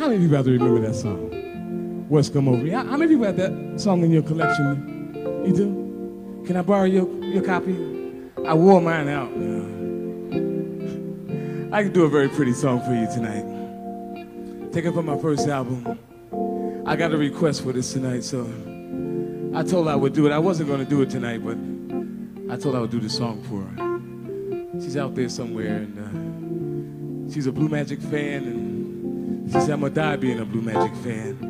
How many people out there remember that song? What's Come Over Me? How many people have that song in your collection? You do? Can I borrow your copy? I wore mine out. I can do a very pretty song for you tonight. Take it from my first album. I got a request for this tonight, so I told her I would do it. I wasn't going to do it tonight, but I told her I would do the song for her. She's out there somewhere, and she's a Blue Magic fan, and she said, I'm going to die being a Blue Magic fan.